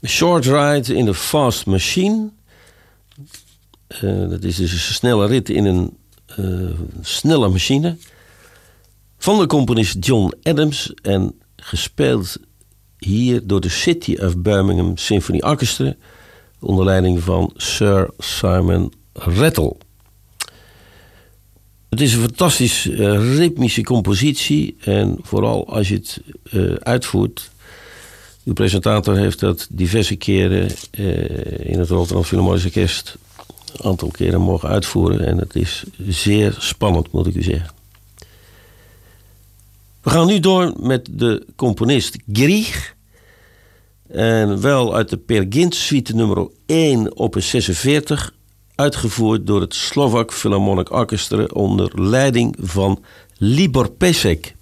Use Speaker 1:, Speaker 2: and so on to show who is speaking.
Speaker 1: A Short Ride in a Fast Machine. Dat is dus een snelle rit in een snelle machine. Van de componist John Adams en gespeeld hier door de City of Birmingham Symphony Orchestra onder leiding van Sir Simon Rattle. Het is een fantastisch ritmische compositie en vooral als je het uitvoert. Uw presentator heeft dat diverse keren in het Rotterdam Philharmonisch Orkest een aantal keren mogen uitvoeren en het is zeer spannend, moet ik u zeggen. We gaan nu door met de componist Grieg. En wel uit de Peer Gynt suite nummer 1 op 46, uitgevoerd door het Slovak Philharmonic Orchestra onder leiding van Libor Pesek.